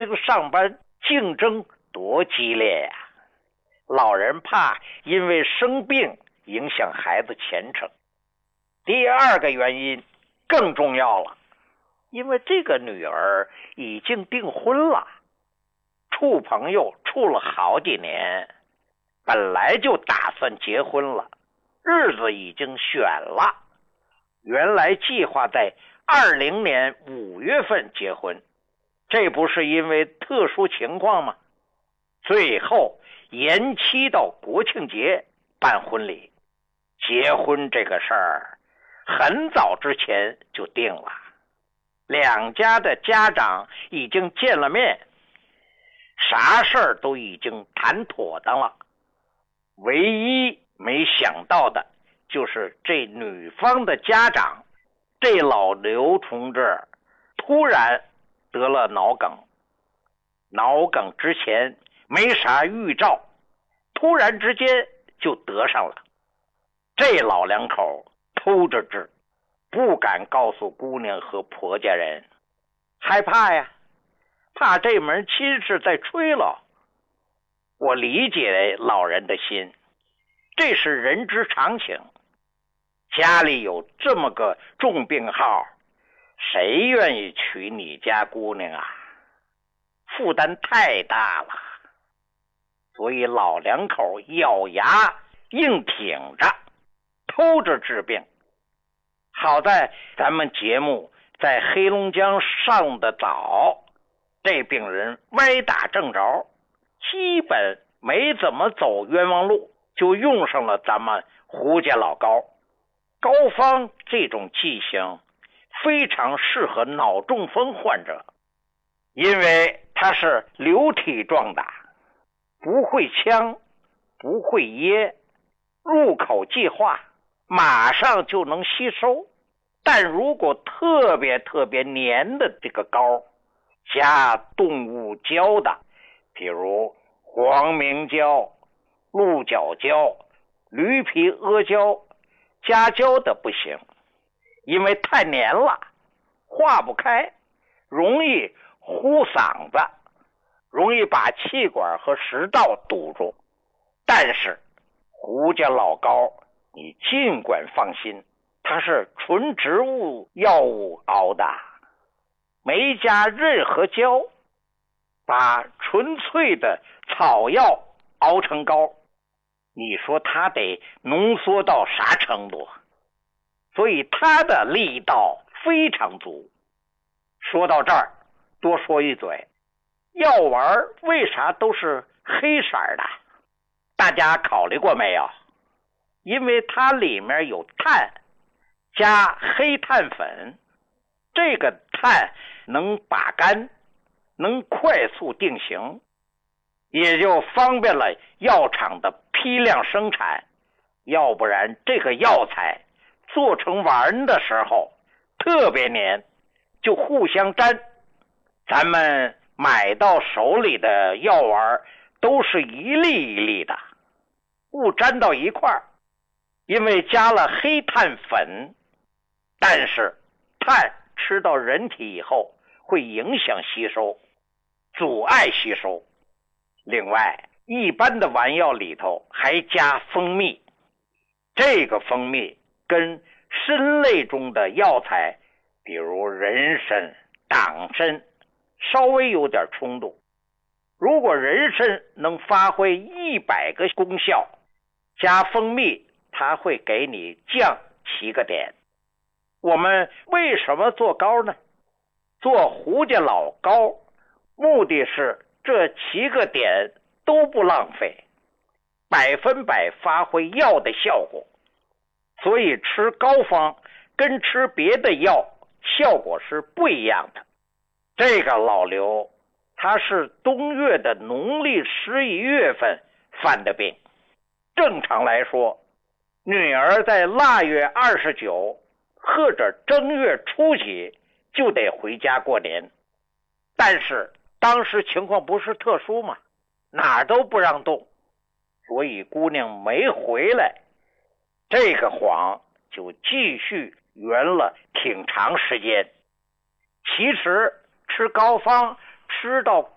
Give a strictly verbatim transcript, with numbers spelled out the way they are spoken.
厅上班，竞争多激烈呀！老人怕因为生病影响孩子前程。第二个原因更重要了，因为这个女儿已经订婚了，处朋友处了好几年，本来就打算结婚了，日子已经选了，原来计划在二零年五月份结婚，这不是因为特殊情况吗？最后延期到国庆节办婚礼。结婚这个事儿很早之前就定了，两家的家长已经见了面，啥事儿都已经谈妥当了。唯一没想到的就是这女方的家长，这老刘同志突然得了脑梗。脑梗之前没啥预兆，突然之间就得上了。这老两口偷着治，不敢告诉姑娘和婆家人，害怕呀，怕这门亲事再吹了。我理解老人的心，这是人之常情。家里有这么个重病号，谁愿意娶你家姑娘啊？负担太大了。所以老两口咬牙硬挺着，偷着治病。好在咱们节目在黑龙江上的早，这病人歪打正着，基本没怎么走冤枉路，就用上了咱们胡家老高。高方这种剂型非常适合脑中风患者，因为它是流体状的，不会呛，不会噎，入口即化，马上就能吸收。但如果特别特别黏的这个膏，加动物胶的，比如黄明胶、鹿角胶、驴皮阿胶，加胶的不行，因为太黏了，化不开，容易呼嗓子，容易把气管和食道堵住。但是胡家老高你尽管放心，它是纯植物药物熬的，没加任何胶，把纯粹的草药熬成膏，你说它得浓缩到啥程度？所以它的力道非常足。说到这儿，多说一嘴，药丸为啥都是黑色的？大家考虑过没有？因为它里面有碳，加黑碳粉，这个碳能把干，能快速定型，也就方便了药厂的批量生产。要不然这个药材做成丸的时候特别黏，就互相粘。咱们买到手里的药丸都是一粒一粒的，不粘到一块儿，因为加了黑碳粉。但是碳吃到人体以后会影响吸收，阻碍吸收。另外一般的丸药里头还加蜂蜜，这个蜂蜜跟参类中的药材，比如人参、党参稍微有点冲突。如果人参能发挥一百个功效，加蜂蜜它会给你降七个点。我们为什么做膏呢？做胡家老膏，目的是这七个点都不浪费，百分百发挥药的效果。所以吃膏方跟吃别的药效果是不一样的。这个老刘他是冬月的农历十一月份犯的病，正常来说女儿在腊月二十九或者正月初几就得回家过年，但是当时情况不是特殊嘛，哪儿都不让动，所以姑娘没回来，这个谎就继续圆了挺长时间。其实吃膏方吃到